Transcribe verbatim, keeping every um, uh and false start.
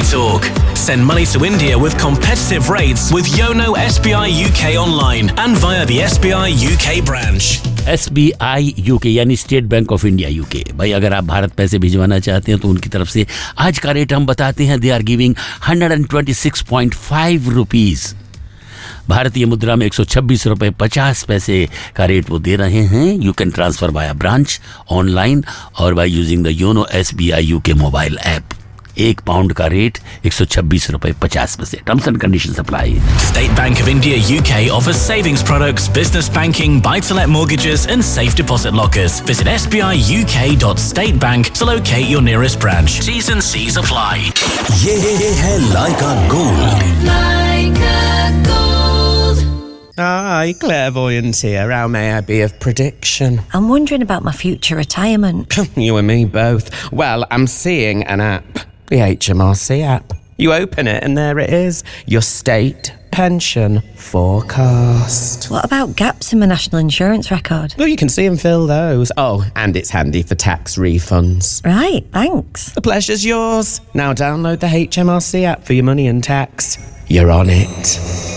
Talk. Send money to India with competitive rates with Yono S B I U K online and via the S B I U K branch. S B I U K यानी state bank of India UK. भाई अगर आप भारत पैसे भिजवाना चाहते हैं तो उनकी तरफ से आज का रेट हम बताते हैं। They are giving one twenty six point five rupees. भारतीय मुद्रा में एक सौ छब्बीस रुपए पचास पैसे का रेट वो दे रहे हैं। You can transfer by branch, online और by using the YONO S B I UK mobile app. एक पाउंड का रेट एक सौ छब्बीस रुपए पचास पैसे। Terms and conditions apply. State Bank of India U K offers savings products, business banking, buy-to-let mortgages and safe deposit lockers. Visit s b i u k dot state bank to locate your nearest branch. T's and C's apply. ये है Leica Gold. Leica Gold. Hi, clairvoyant here. How may I be of prediction? I'm wondering about my future retirement. You and me both. Well, I'm seeing an app. The H M R C app. You open it and there it is. Your state pension forecast. What about gaps in my national insurance record? Well, you can see and fill those. Oh, and it's handy for tax refunds. Right, thanks. The pleasure's yours. Now download the H M R C app for your money and tax. You're on it.